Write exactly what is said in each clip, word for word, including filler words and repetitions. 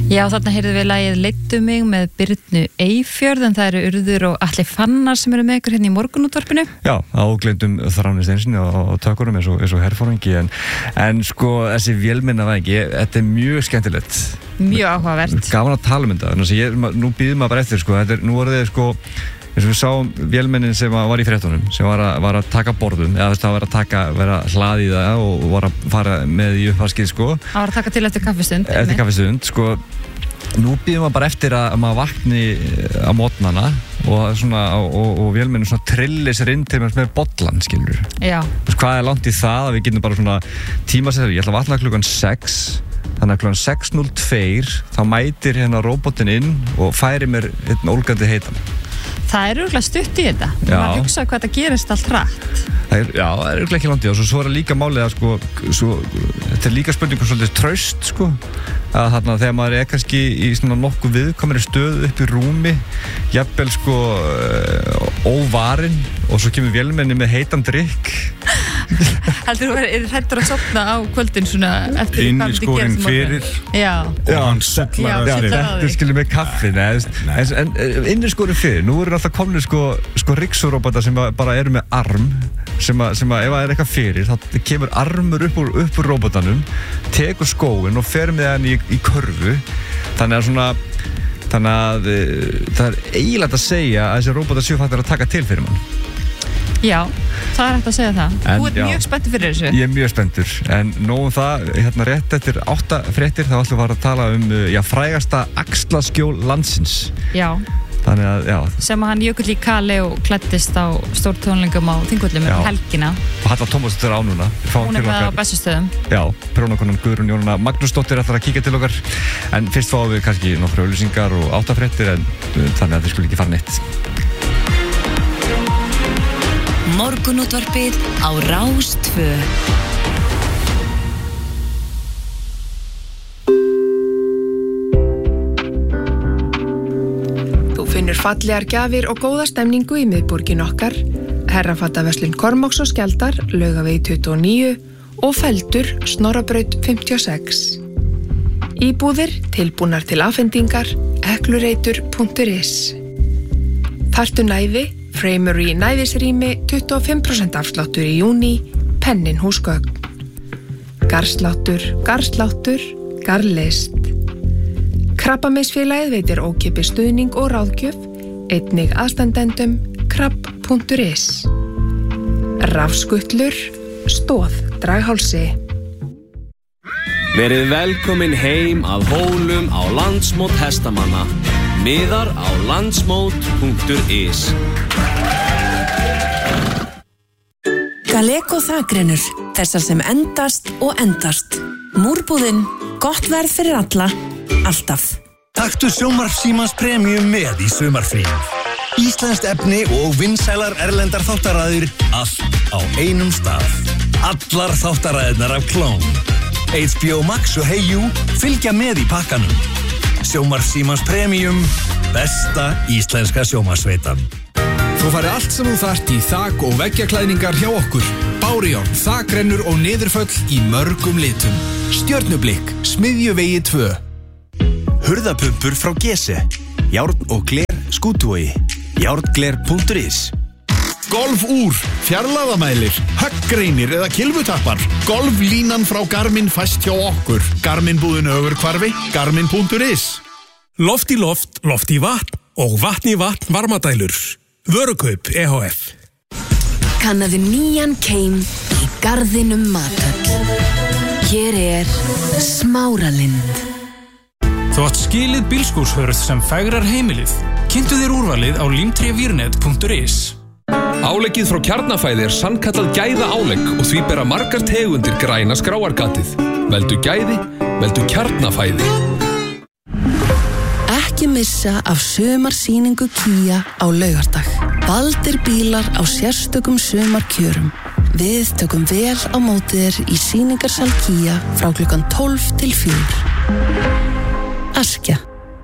Já, þarna heyrðum við lagið Leiddu mig með Birnu Eyfjörð, en það eru Urður og Atli Fannar sem eru með ykkur hérna í morgunútvarpinu. Já, áglindum Þráni Steinssyni á tökurum eins og, eins og herforingi, en, en sko þessi vélmennavæðingi, þetta er mjög skemmtilegt. Mjög áhugavert. Gaman að tala um þetta, þannig að ég, nú býðum maður bara eftir, sko, þetta er, nú voru þið sko, eins og við sáum vélmennin sem var í fréttunum, sem var að, var að taka borðum, eða þess að var að taka, vera hlað í það og var að fara með í uppvaskið, sko. Það var að taka til eftir kaffistund. Eftir kaffistund, sko. Nú býðum maður bara eftir að maður vakni á mótnana og svona, og, og vélmennin svona trillir sér inn til með bollan, skilur. Já. Hvað er langt í það að við getum bara svona tímasettur, ég ætla að vakna klukkan sex, þannig að klukkan sex núll tvö þá mætir hérna róbotinn inn og færi mér einn ólgandi heitan. Það er örgulega stutt í þetta. Maður hugsa hvað þetta gerist allt rætt. Það er, já, það er örgulega ekki landið og svo, svo er það líka málið að sko, svo, þetta er líka spurningum svolítið traust, sko, að þarna þegar maður er kannski í svona nokkuð viðkomandi stöð upp í rúmi, jafnvel sko óvarinn og svo kemur vélmenni með heitan drykk. Heldur þú er hrættur að sofna á kvöldin svona eftir inn í skórin fyrir já. Og hann setlar að þér þetta skilur með kaffin en inn í skórin fyrir nú eru alltaf komni sko, sko riksuróbota sem bara eru með arm sem að, sem að ef það er eitthvað fyrir þá kemur armur upp úr, upp úr róbotanum tekur skóin og fer með hann í, í körfu þannig að svona þannig að það er eiginlega að segja að þessi róbota séu fættir að taka til fyrir mann. Já, það er hægt að segja það. En, þú ert mjög spenntur fyrir þessu. Ég er mjög spenntur, en nógum það, hérna rétt eftir átta fréttir, þá ætlum við að fara að tala um já, frægasta axlaskjól landsins. Já. Þannig að, já. Sem að hann Jökull í Kali og klæddist á stórtónlingum á Þingvöllum um helgina. Og Halla Tómasdóttir á núna. Hún er með á Bessastöðum. Já, prjónakonan Guðrún Jónína Magnúsdóttir ætlar að kíkja til okkar, en fyrst fáum við kannski nokkrar auglýsingar og átta fréttir, en þannig að þið skulu ekki fara neitt. Morgunútvarpið á Rás tvö. Þú finnur fallegar gjafir og góða stemningu í miðborgin okkar, Herrafattaverslun Kormáks og Skjaldar, Laugavegi tuttugu og níu og Feldur, Snorrabraut fimmtíu og sex. Íbúðir tilbúnar til afhendingar, eklureitur punktur is. Þarftu næði? Framery næðisrými tuttugu og fimm prósent afsláttur í júní, Pennin húsgögn. Garsláttur, garsláttur, garlist. Krabbameinsfélagið veitir ókeypis stuðning og ráðgjöf, einnig aðstandendum krabb punktur is. Rafskutlur, stóð, draghálsi. Verið velkomin heim að Hólum á landsmót hestamanna. Miðar á landsmót punktur is. Galeko þakgrennur, þessar sem endast og endast. Múrbúðin, gott verð fyrir alla, alltaf. Taktu sjónvarpssímans Premium með í sumarfríum. Íslenskt efni og vinsælar erlendar þáttaraðir, allt á einum stað. Allar þáttaraðirnar af Klón. H B O Max og Hey You fylgja með í pakkanum. Sjónvarpssímans Premium, besta íslenska sjónvarpssveitan. Þú færi allt sem þú þarft í þak- og veggjaklæðningar hjá okkur. Bárujárn, þakrennur og niðurföll í mörgum litum. Stjörnublikk, Smiðjuvegi tvö. Hurðapumpur frá Gese. Járn og gler Skútuvogi. járngler punktur is. Golfúr, fjarlægðamælir, höggreinir eða kilvutappar. Golflínan frá Garmin fæst hjá okkur. Garmin búðin Ögurhvarfi, garmin punktur is. Loft í loft, loft í vatn og vatn í vatn varmadælur. Vörukaup E H F. Kannaðu nýjan keim í garðinum Mathöll. Hér er Smáralind. Þú átt skilið bílskúrshörð sem fegrar heimilið. Kynntu þér úrvalið á limtrevírnet punktur is. Áleggið frá Kjarnafæði er sannkallað gæða álegg og því bera margar tegundir græna skráargatið. Veldu gæði, veldu Kjarnafæði. Ekki missa af sumarsýningu Kia á laugardag. Baldir bílar á sérstökum sumarkjörum. Við tökum vel á móti þér í sýningarsal Kia frá klukkan tólf til fjögur. Askja.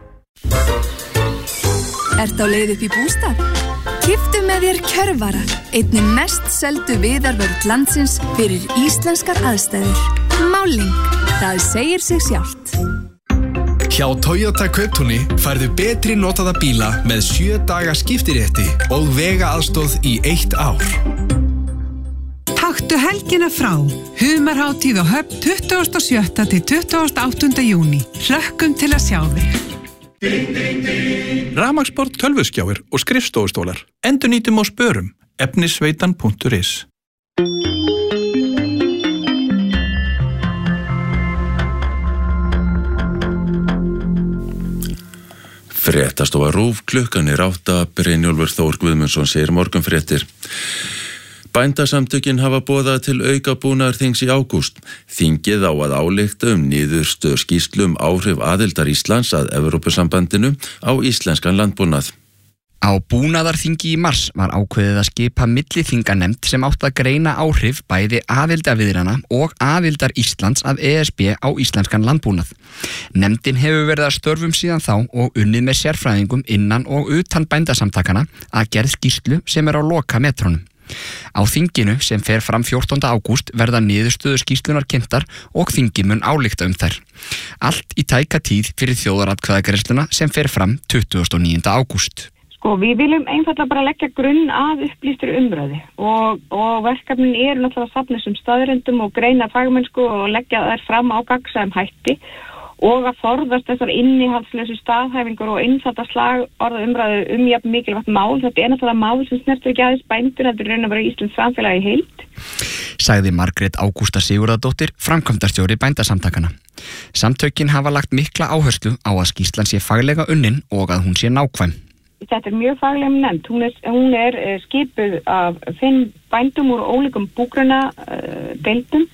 Ert á leið upp í bústað? Kiftu með þér Kjörvara, einnig mest seldu viðarvörð landsins fyrir íslenskar aðstæður. Máling, það segir sig sjálft. Hjá Toyota Kauptúni færðu betri notaða bíla með sjö daga skiptirétti og vegaaðstoð í eitt ár. Taktu helgina frá. Humarhátíð á Höfn tuttugasta og sjötta til tuttugasta og áttunda júní. Hlökkum til að sjá þig. Rafmagnsbort tölvuskjáir og skrifstofustólar. Endurnýtum og spörum. efnisveitan punktur is. Fréttastofa RÚV, klukkan er átta, Brynjólfur Þór Guðmundsson segir morgunfréttir. Bændasamtökin hafa boðað til aukabúnaðarþings í ágúst. Þingið á að álykta um niðurstöðu skýrslu um áhrif aðildar Íslands að Evrópusambandinu á íslenskan landbúnað. Á búnaðarþingi í mars var ákveðið að skipa milliþinganefnd sem átt að greina áhrif bæði aðildarviðrana og aðildar Íslands að E S B á íslenskan landbúnað. Nefndin hefur verið að störfum síðan þá og unnið með sérfræðingum innan og utan bændasamtakana að gerð skýrslu sem er á loka metrónum. Á þinginu sem fer fram fjórtánda ágúst verða niðurstöður skýrslunar kynntar og þingið mun álykta um þær. Allt í tæka tíð fyrir þjóðaratkvæðagreiðsluna sem fer fram tuttugasta og níunda ágúst. Sko, við viljum einfallega bara leggja grunn að upplýstri umræði og, og verkefnin eru náttúrulega að safna þessum staðreyndum og greina fagmennsku og leggja þær fram á gagnsæjum hætti og að forðast þessar innihaldslausu staðhæfingur og innsatta slag orða umræðu um jafn mikilvægt mál. Þetta er náttúrulega mál sem snertir ekki aðeins bændur, þetta er raun að vera Íslands samfélagi í heild. Sagði Margrét Ágústa Sigurðardóttir, framkvæmdastjóri bændasamtakana. Samtökin hafa lagt mikla áherslu á að skýrslan sé faglega unnin og að hún sé nákvæm. Þetta er mjög faglega nefnd. Hún er, hún er skipuð af fimm bændum úr ólíkum búgruna uh, deildum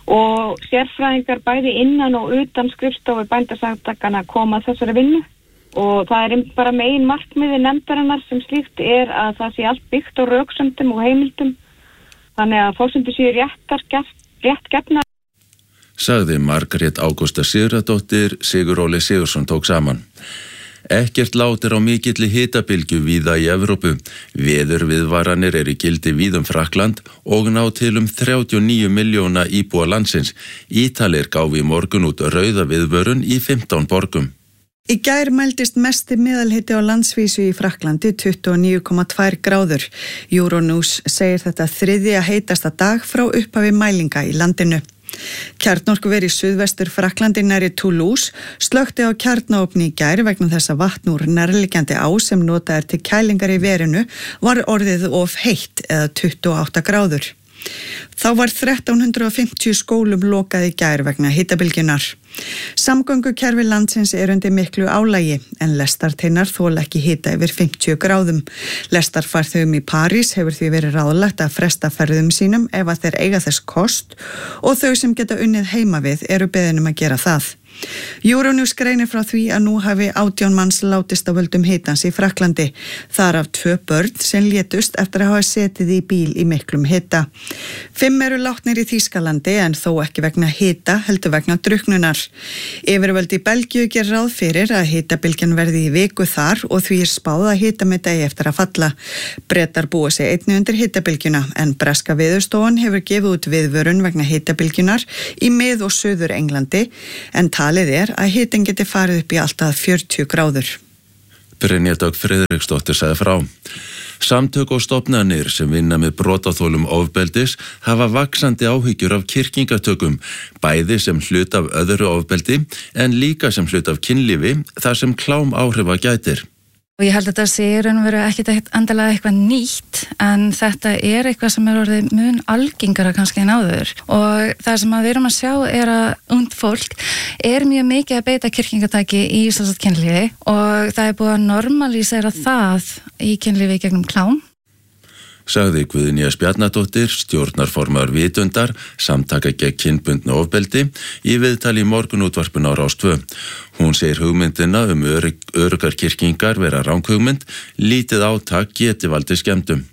og sérfræðingar bæði innan og utan skrifstofu bændasamtakana koma þessari vinnu og það er bara megin markmiði nefndarinnar sem slíkt er að það sé allt byggt á röksemdum og heimildum þannig að forsendur séu réttar rétt gefna. Sagði Margrét Ágústa Sigurðardóttir, Sigur Óli Sigursson tók saman. Ekkert lát er á mikilli hitabylgju víða í Evrópu. Veðurviðvaranir eru í gildi víðum Frakkland og ná til um þrjátíu og níu milljóna íbúa landsins. Ítalir gáfu í morgun út rauða viðvörun í fimmtán borgum. Í gær mældist mesti meðalhiti á landsvísu í Frakklandi tuttugu og níu komma tvær gráður. Euronews segir þetta þriðja heitasta dag frá upphafi mælinga í landinu. Kjarnorkuver í suðvestur Frakklandi nærri Toulouse slökkti á kjarnaofni í gær vegna þess að vatn úr nærliggjandi á sem notað er til kælingar í verinu var orðið of heitt eða tuttugu og átta gráður. Þá var þrettán hundruð og fimmtíu skólum lokað í gær vegna hitabylgjunar. Samgöngukerfi landsins er undir miklu álagi en lestarteinar þola ekki hita yfir fimmtíu gráðum. Lestarfarþegum í París hefur því verið ráðlagt að fresta ferðum sínum ef að þeir eiga þess kost og þau sem geta unnið heima við eru beðin um að gera það. Euronews greinir frá því að nú hafi átján manns látist á völdum hitans í Frakklandi. Þar af tvö börn sem létust eftir að hafa setið í bíl í miklum hita. Fimm eru látnir í Þýskalandi en þó ekki vegna hita heldur vegna drukknunar. Yfirvöld í Belgíu gerir ráð fyrir að hitabylgjan verði í viku þar og því er spáð að hitameta eigi eftir að falla. Bretar búa sig einnig undir hitabylgjuna en breska Veðurstofan hefur gefið út viðvörun vegna hitabylgjunar í mið- og suður Englandi en talið er að hitinn geti farið upp í alltaf fjörutíu gráður. Brynja Dögg Friðriksdóttir sagði frá. Samtök og stofnanir sem vinna með brotaþolum ofbeldis hafa vaxandi áhyggjur af kyrkingatökum, bæði sem hlut af öðru ofbeldi en líka sem hlut af kynlífi þar sem klám áhrifa gætir. Og ég held að þetta sé raun og veru ekkit endilega eitthvað nýtt en þetta er eitthvað sem er orðið mun algengara kannski en áður og það sem við erum að sjá er að ungt fólk er mjög mikið að beita kyrkingatæki í svolítið kynlífi og það er búið að normalísera það í kynlífi gegnum klám. Sagði Guðnýja Spjarnadóttir, stjórnarformaður Vitundar, samtaka gegn kynbundnu ofbeldi, í viðtali í morgunútvarpinu á Rás tvö. Hún segir hugmyndina um örygg, öruggar kyrkingar vera ranghugmynd, lítið átak geti valdið skemmdum.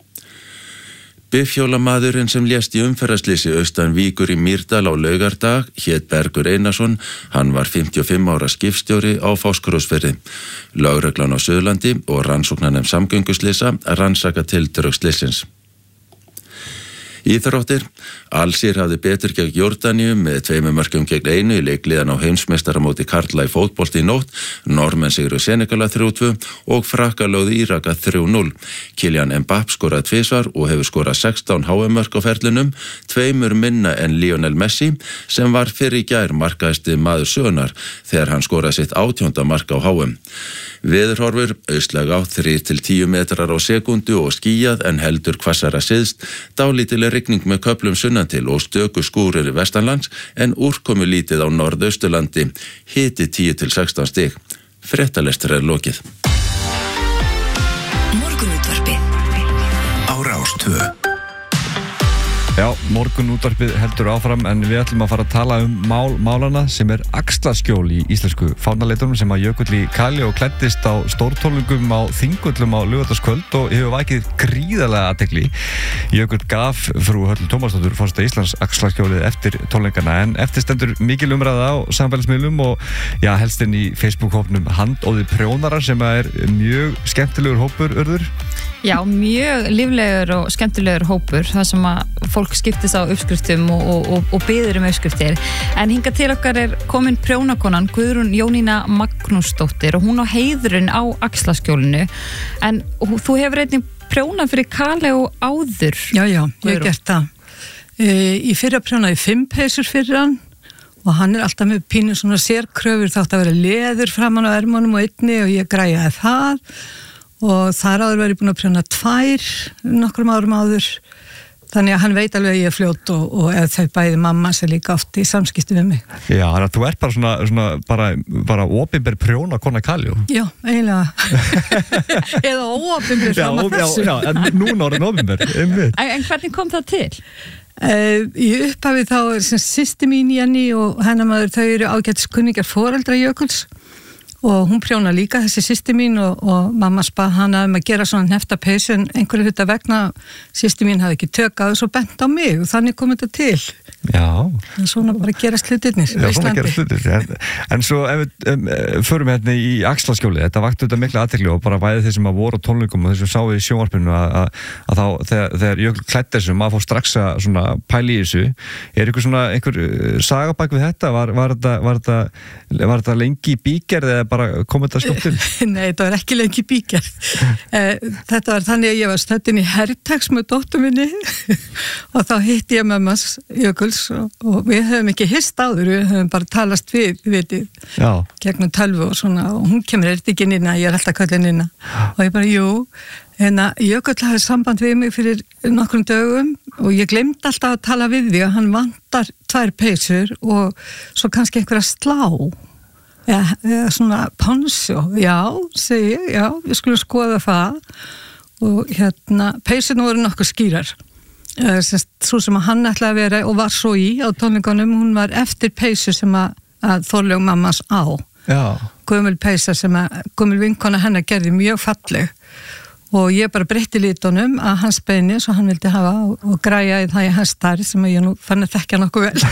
Bifhjólamaðurinn sem lést í umferðarslýsi austan Víkur í Mýrdal á laugardag hét Bergur Einarsson. Hann var fimmtíu og fimm ára skipstjóri á Fáskrúðsfirði. Lögreglan á Suðurlandi og rannsóknarnefnd samgönguslýsa rannsaka tildrög slýsins. Íþróttir, Alsír hafði betur gegn Jórdaníu með tveimur mörkum gegn einu í leikliðan á heimsmeistaramóti karla í fótbolti í nótt, Normenn sigru Senegala þrjú tvö og Frakkar lögðu Íraka þrjú núll. Kylian Mbappé skoraði tvisvar og hefur skorað sextán H M mörk á ferlinum, tveimur minna en Lionel Messi sem var fyrir í gær markahæsti maður sögunar þegar hann skoraði sitt átjánda mark á H M. Veðurhorfur, austlæg átt þrír til tíu metrar á sekundu og skýjað en heldur hvassara syðst, dálítileg rigning með köflum sunnan til og stöku skúrir vestanlands en úrkomu lítið á norðausturlandi, hiti tíu til sextán stig. Fréttalestur er lokið. Morgunútvarpið á Rás tvö. Já, morgunútvarpið heldur áfram en við ætlum að fara að tala um mál, málana sem er axlaskjól í íslensku fánaleitunum sem að Jökull í Kali og klæddist á stórtólningum á Þingvöllum á laugardagskvöld og hefur vakið gríðarlega athygli. Jökull gaf frú Höllu Tómasdóttur forseta Íslands axlaskjólið eftir tólningana en eftir stendur mikil umræða á samfélagsmiðlum og já, helst inn í Facebook-hópnum Handóði prjónarar sem er mjög skemmtilegur hópur, Urður. Já, mjög líflegur og skemmtilegur hópur, það sem að fólk skiptist á uppskriftum og, og, og biður um uppskriftir. En hingað til okkar er komin prjónakonan Guðrún Jónína Magnúsdóttir og hún á heiðurinn á axlaskjólinu. En þú hefur einnig prjónað fyrir Kali og áður. Já, já, ég hef gert það. E, í fyrra prjónaði fimm peysur fyrir hann og hann er alltaf með pínu svona sérkröfur, þátt að vera leður framan á ermunum og einni og ég græjaði það. Og þar áður var ég búin að prjóna tvær nokkrum árum áður, þannig að hann veit alveg að ég er fljót og, og eða þau bæði mamma sem líka oft í samskipti við mig. Já, þannig að þú ert bara svona, svona bara, bara opinber prjóna kona Kali. Já, eiginlega. Eða óopinber fram að þessu. Já, já, en núna orðin opinber. En, en hvernig kom það til? Uh, í upphafi þá er sem systir mín Jenny og hennar maður, þau eru ágætis kunningar foreldra Jökuls. Og hún prjóna líka, þessi systir mín og, og mamma spað hana um að gera svona hnefta peysu en einhverju hluta vegna systir mín hafði ekki tökað og svo bent á mig og þannig kom þetta til. Já. En svona bara gerast hlutirnir Já, svona gerast hlutirnir. En, en svo ef við um, förum hérna í axlaskjólið, þetta vakti þetta mikla athygli og bara bæði þeir sem að voru á tónleikum og þeir sem sáu í sjónvarpinu að, að, að þá þegar, þegar Jökull klæddi þessu, maður fór strax að svona pæli í þessu. Er einhver svona, einhver sagabæk við þetta? Var, var, þetta, var, þetta, var þetta lengi í bígerð eða bara kom þetta skjótt til? Nei, þetta var ekki lengi bígerð. Þetta var þannig að ég var stöddin í herrtags með dóttur minni og þá hitti ég mammas Jökuls og, og við höfum ekki hist áður, við höfum bara talast við, vitið, gegnum tölvu og svona og hún kemur, er þetta ekki nýna, ég er alltaf kallin nýna og ég bara, jú, en að Jökull hafði samband við mig fyrir nokkrum dögum og ég glemdi alltaf að tala við því að hann vantar tvær peysur og svo kannski einhverja slá eða, eða svona ponsjó, já, segi ég, já, við skulum skoða það og hérna, peysurna voru nokkuð skýrar. Svo sem að hann ætlaði að vera og var svo í á tónleikunum, hún var eftir peysu sem að, að Þorlaug mammas á. Já. Gömul peysa sem að gömul vinkona hennar gerði mjög falleg og ég bara breytti litunum að hans beini svo hann vildi hafa og, og græja í það í hans starf sem að ég nú fann að þekkja nokkuð vel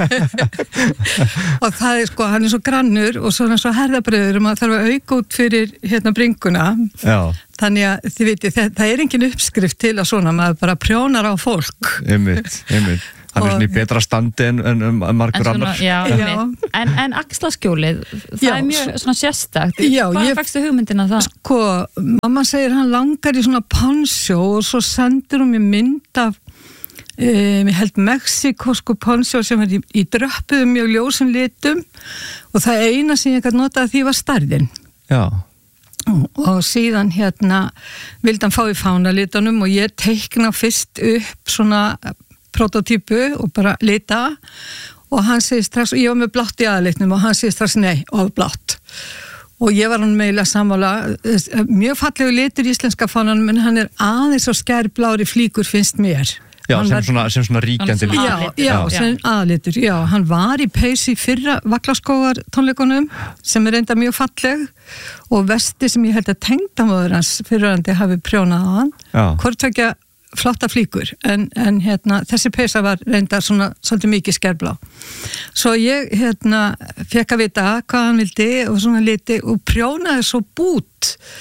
og það er sko, hann er svo grannur og svo hann svo herðabröður og maður þarf að auka út fyrir hérna bringuna. Já. Þannig að þið viti, það, það er engin uppskrift til að svona, maður bara prjónar á fólk. Einmitt, einmitt. Hann er svona í betra standi en, en, en, en margur annar. Já, já. En, en axlaskjólið, það já, er mjög svona sérstakt. Já, hvað fækstu hugmyndina það? Sko, mamma segir hann langar í svona ponsjó og svo sendur hún mér mynd af Um, ég held mexikosku ponsjó sem er í, í dröppuðum mjög ljósum litum og það eina sem ég gæti notað því var stærðin. Já. Og, og síðan hérna vildi hann fá í fánalitunum og ég teikna fyrst upp svona prototípu og bara lita og hann segir strax, ég var með blátt í aðalitnum og hann segir strax nei, og blátt. Og ég var hann meila sammála, mjög fallegu litur í íslenska fánanum en hann er aðeins og skærblári flíkur finnst mér. Já, sem, var, svona, sem svona ríkjandi litur. Já, já, já, sem aðlitur, já. Hann var í peysu í fyrra Vallaskógar tónleikunum sem er reynda mjög falleg og vesti sem ég held að tengdamóður hans fyrrandi hafi prjónað á hann. Hvort tvekja flotta flíkur, en, en hérna, þessi peysa var reynda svona svolítið mikið skærblá. Svo ég hérna fekk að vita hvað hann vildi og svona liti og prjónaði svo bút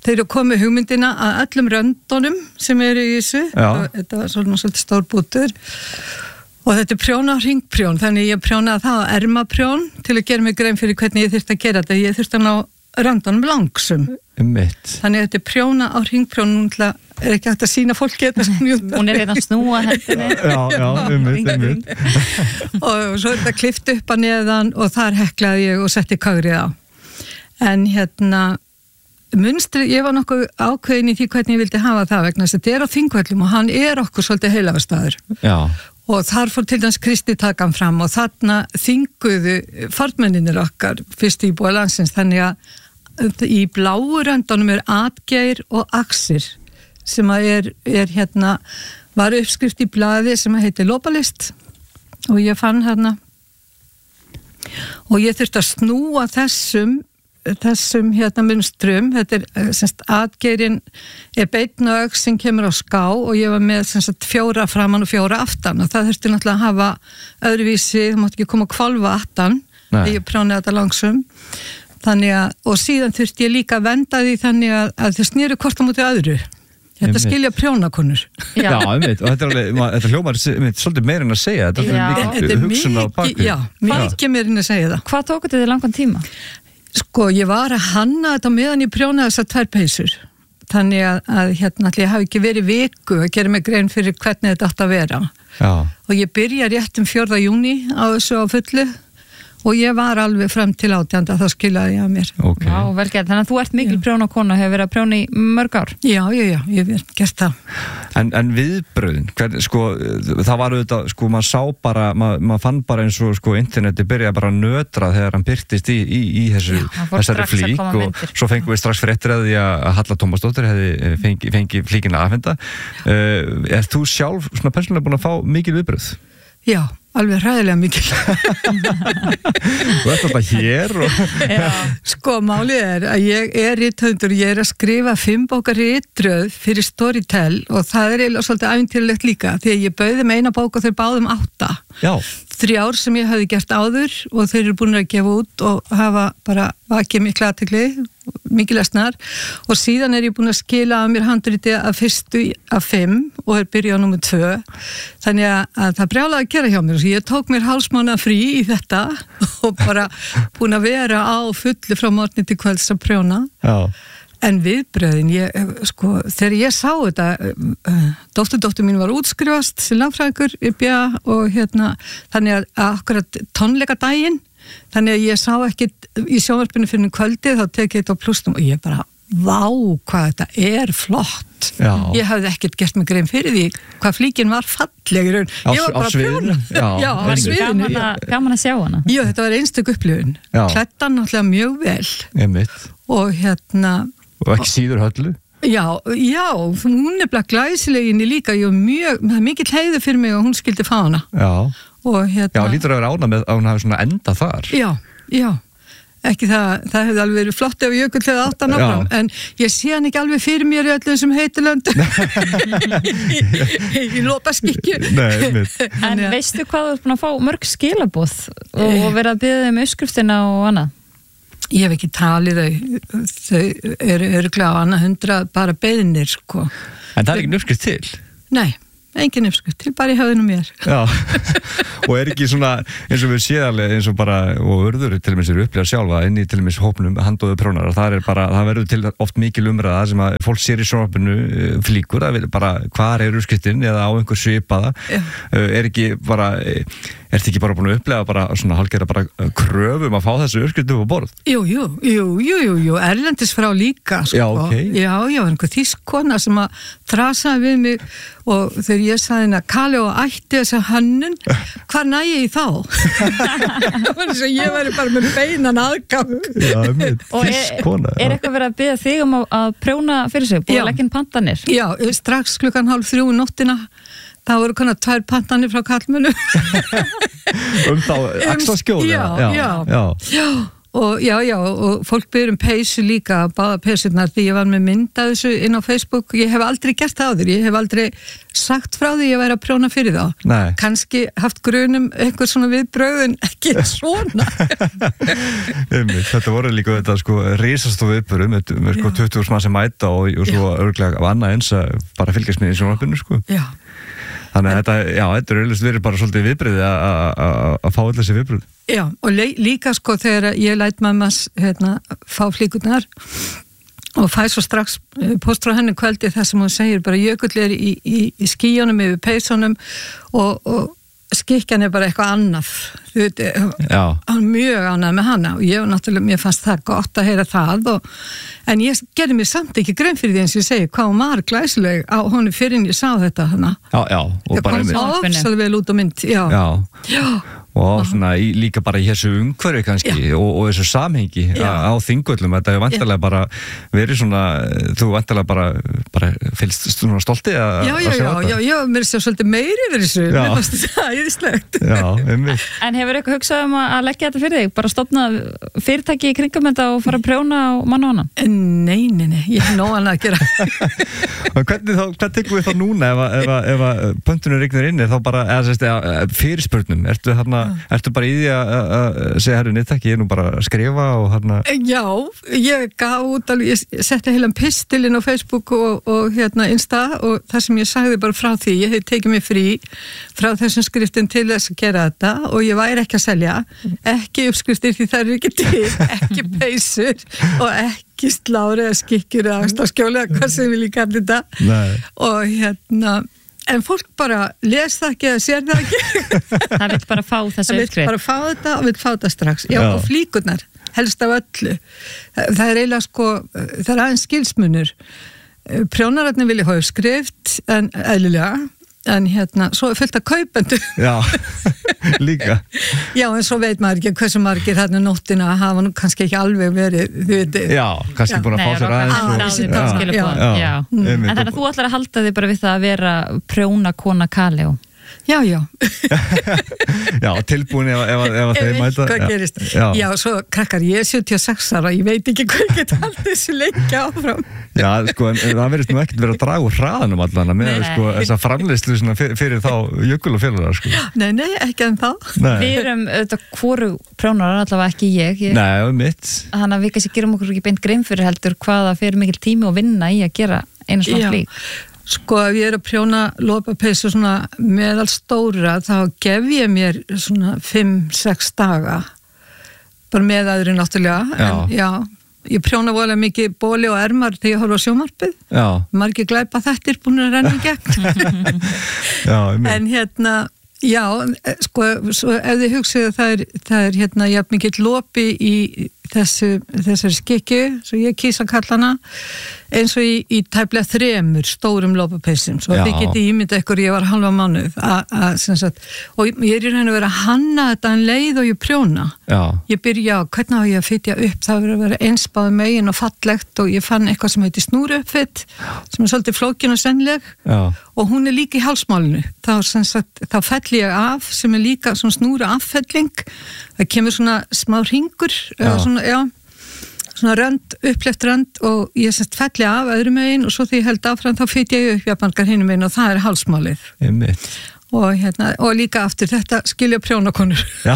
þeir eru komið hugmyndina að öllum röndunum sem eru í þessu, þetta var svona svolítið stór bútur og þetta er prjón á hringprjón, þannig ég prjónaði það á ermaprjón til að gera mig grein fyrir hvernig ég þyrfti að gera þetta, ég þyrfti að ná röndunum langsum. Mitt. Þannig að þetta er prjóna á hringprjón, núna er ekki hægt að sína fólki þetta sem ég... Hún er reyna að snúa hendinni. Já, já, ummitt, ummitt. Og svo er þetta klift upp að neðan og þar heklaði ég og setti kagrið á. En hérna, munstrið, ég var nokkuð ákveðin í því hvernig ég vildi hafa það vegna þess að þetta er á Þingvöllum og hann er okkur svolítið heilagarstaður. Já. Og þar fór til dæmis Kristi takan fram og þarna þinguðu fartmenninir okkar fyrst íbúa landsins, þannig að í bláu röndunum er Atgeir og Axir sem að er, er hérna, var uppskrift í blaði sem að heiti Lopalist og ég fann hérna og ég þurfti að snúa þessum þessum hérna munstrum, þetta er semst Atgeirin er beinn og öx sem kemur á ská og ég var með semst fjóra framan og fjóra aftan og það þurfti náttúrulega að hafa öðruvísi, það mátti ekki koma að kvalva aftan þegar ég prjónaði þetta langsum þannig að, og síðan þurfti ég líka að venda því þannig að, að þau snýru hvort á móti öðru þetta skilja prjónakonur Já, einmitt, og þetta er alveg, þetta hljómar einmitt, svolítið meira en að segja, þetta er mikið hugsun á bakvið. Já, mikið meira en að segja það. Hvað tók þetta þið langan tíma? Sko, ég var að hanna þetta meðan ég prjónaði þessar tvær peysur. Þannig að, að hérna, ég hafi ekki verið viku að gera mig grein fyrir hvernig þetta átt að vera. Já. Og ég byrja rétt um fjórða júní á þessu á fullu og ég var alveg fram til átjánda, þá skilaði ég að mér. Okay. Já, vel gert. Þannig að þú ert mikil prjónakona, hefur verið að prjóna í mörg ár. Já, já, já, ég hef gert það. En, en viðbröðin, hvern, sko, það var auðvitað, sko, maður sá bara, maður, maður fann bara eins og, sko, interneti byrjaði bara að nötra þegar hann byrtist í, í, í þessu, já, þessari flík og myndir. Svo fengum við strax fréttir að því að Halla Tómasdóttir hefði fengi, fengi flíkina afhenda. Uh, er þú sjálf, svona persónulega búin að fá mikil viðbröð? Já, alveg hræðilega mikil. Þú ert alltaf hér og... Sko, málið er að ég er rithöfundur, ég er að skrifa fimm bókar ritröð fyrir Storytel og það er eiginlega svolítið ævintýralegt líka því að ég bauði með eina bók og þeir báðum átta. Já. Þrjár sem ég hafði gert áður og þeir eru búin að gefa út og hafa bara vakið miklu athygli, mikið lesnar og síðan er ég búin að skila að mér handriti af fyrstu af fimm og er byrjað á númer tvö þannig að það brjálaði að gera hjá mér og ég tók mér hálfsmánaða frí í þetta og bara búin að vera á fullu frá morgni til kvölds að prjóna. Já. En viðbröðin, ég, sko, þegar ég sá þetta, uh, dótturdóttur mín var útskrifast sem lögfræðingur í B A og hérna, þannig að akkurat tónleikadaginn, þannig að ég sá ekkit í sjónvarpinu fyrir kvöldið, þá tekið þetta á plustum og ég bara, vá, hvað þetta er flott. Já. Ég hafði ekkert gert mig grein fyrir því hvað flíkin var fallegur. Á, ég var bara á sviðinu? Já, já á sviðinu. Gaman, gaman að sjá hana. Já, þetta var einstök upplifun. Klæddan náttúrulega mjög vel. Einmitt. Og hérna... Og ekki síður Höllu? Já, já, hún er bara glæsileginni líka, ég var mjög, það er mikill heiður fyrir mig og hún skildi fá hana. Já. Og hérna... Já, lítur að vera ánað með að hún hafi svona enda þar. Já, já. Ekki það, það hefði alveg verið flott ef Jökull hefði átt að náfram, en ég sé hann ekki alveg fyrir mér í öllum þessum heitilöndum í lópaskikju. Nei, mitt. En veistu hvað þú ert búin að fá mörg skilaboð og verið að biðja um uppskriftina og annað? Ég hef ekki talið þau, þau eru örglega á annað hundrað bara beiðnir, sko. En það er ekki uppskrift til? Nei. Engin uppskrift, til bara í höfðinu mér. Já, og er ekki svona eins og við séðarlega eins og bara og urður til og með sér upplega sjálfa inn í til og með hópnum handóðu prónar og það er bara, það verður til oft mikil umræða sem að fólk sér í sjónvarpinu flíkur, það vil bara hvar er uppskriftin eða á einhver svipaða. Já. Er ekki bara, er þetta ekki bara búin að upplega bara svona hálfgerða bara kröfum að fá þessu uppskriftu á borð? Jú, jú, jú, jú, jú, jú, erlendis frá líka, sko. Já, ok. Já, já, einhver þýskona sem að trasaði við mig og þegar ég sagði henni að Kali og ætti þessa hönnun, hvað næ ég í þá? Það var eins og ég væri bara með beinan aðgang. Já, með þýskona. Er, er eitthvað verið að biðja þig um að, að prjóna fyrir sig, búið að leggja inn pantanir? Já, strax klukkan hálf þrjú nóttina, það voru konar tvær pantanir frá kallmönu. Um þá, axlaskjóla? Já, já, já. já. og já, já, og fólk byrjum peysu líka, báða peysurnar, því ég var með mynd af þessu inn á Facebook, ég hef aldrei gert það áður, ég hef aldrei sagt frá því ég væri að prjóna fyrir þá. Nei. Kannski haft grunum eitthvað svona viðbrögð en ekki svona. Þetta voru líka þetta sko risastofu uppböru með, með sko tuttugu þúsund manns sem mæta og, og svo örglega af annað eins að bara fylgjast með í sjónvarpinu sko. Já. Þannig að þetta, já, þetta er auðvitað verið bara svolítið viðbrigði að fá allir þessi viðbrigði. Já, og líka sko þegar ég læt mammas hérna, fá flíkurnar og fæ svo strax post frá henni kvöldi þar sem hún segir bara Jökull er í, í, í skíunum yfir peysunum og, og skikkjan er bara eitthvað annað. Þú veit, hann mjög ánægð með hana og ég náttúrulega, mér fannst það gott að heyra það og, en ég gerði mér samt ekki grein fyrir því eins og ég segi hvað hún var glæsileg á honum fyrir en ég sá þetta hana. Já, já. Það kom svo ofsalega vel út á mynd, já. Já. Já. Og svona í, líka bara í þessu umhverfi kannski og, og þessu samhengi á, á þingvöllum, þetta hefur vantarlega bara verið svona, þú vantarlega bara, bara fylgst svona stolti að já, já, sjá já, þetta. Já, já, mér er svolítið meiri yfir þessu, mér fannst þetta æðislegt. Já, einmitt. En hefur eitthvað hugsað um að leggja þetta fyrir þig? Bara stofna fyrirtæki í kringum þetta og fara að prjóna á mann og annan? Nei, nei, nei, ég hef nóg annað að gera. Hvernig þá, hvað tekum við þá núna ef, ef, ef, ef pöntunum rignir inn, er þá bara, eða sérst, fyrirspurnum, ertu þarna ertu bara í því að segja herru neitt ekki, ég er nú bara að skrifa og hérna Já, ég gaf út alveg, ég setti heilan pistilinn á Facebook og, og hérna Insta og það sem ég sagði bara frá því, ég hef tekið mig frí frá þessum skriftin til þess að gera þetta og ég væri ekki að selja ekki uppskriftir því það er ekki til ekki peysur og ekki slári eða skikkjur eða axlarskjóli eða hvað sem við líka allir þetta Nei. Og hérna en fólk bara les það ekki eða sér það ekki. Það vil bara fá þessu uppskrift. Það vil uppskrift. bara fá þetta og vil fá þetta strax. Já, Já. og flíkurnar, helst af öllu. Það, það er eiginlega sko, það er aðeins skilsmunur. Prjónararnir vilja hafa uppskrift, en eðlilega, en hérna, svo er fullt af kaupendum. Já, líka. Já, en svo veit maður ekki hversu margir hérna nóttina hafa nú kannski ekki alveg verið, þið veit. Já, kannski búin að fá sér aðeins. Já, já, já. já. En þannig að þú ætlar að halda þig bara við það að vera prjóna kona Kaleo. Já, já. Já, tilbúin ef, ef, ef þeir mæta. Hvað gerist? Já. já, svo krakkar, ég er sjötíu og sex ára, ég veit ekki hvað ég get haldið þessu lengi áfram. Já, sko, en það verðist nú ekkert verið að draga úr hraðanum allan með Nei. sko, þessa framleiðslu fyrir, fyrir þá Jökull og félagar, sko. Nei, nei, ekki en þá. Nei. Við erum auðvitað hvoru prjónarar, allavega ekki ég. ég Nei, um mitt. Þannig að við kannski gerum okkur ekki beint grein fyrir heldur hvaða fyrir mikil tími og vinna í að gera einu svona flík. Sko, ef ég er að prjóna lopapeysu svona meðal stóra, þá gef ég mér svona fimm sex daga. Bara með aðri náttúrulega. Já. En, já, ég prjóna voðalega mikið bóli og ermar þegar ég horfa á sjónvarpið. Já. Margir glæpa þetta er búin að renna í gegn. Já, um En hérna, já, sko, svo ef þið hugsið að það er, það er hérna, jafn mikið lopi í þessu, þessari skikju, svo ég kýsa kallana, eins og í, í tæplega þremur stórum lopapeysum, svo Já. þið getið ímyndað ykkur, ég var halva mánuð a, a, sagt, og ég er í raun að vera að hanna þetta en leið og ég prjóna. Já. Ég byrja á, hvernig á ég að fytja upp, það verður að vera einsbáð megin og fallegt og ég fann eitthvað sem heitir snúruuppfit, sem er svolítið flókin og sennileg. Já. Og hún er líka í hálsmálinu, þá, sagt, þá felli ég af sem er líka svona snúru affelling, það kemur svona smá hringur, eða svona, já, svona rönd, uppleft rönd og ég sett felli af öðrum megin og svo því ég held áfram þá fyt ég upp jafnmargar hinum megin og það er hálsmálið. Einmitt. Og, hérna, og líka aftur þetta skilja prjónakonur. Já.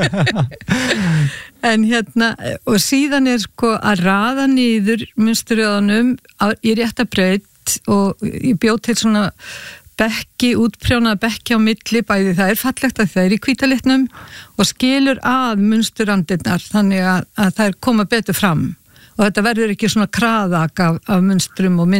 En hérna, og síðan er sko að raða niður munsturöðunum í rétta braut og ég bjóð til svona bekki, útprjónaða bekki á milli, bæði það er fallegt að það er í hvítalitnum og skilur að munsturrandirnar þannig að, að það er koma betur fram og þetta verður ekki svona kraðak af, af munstrum og mynd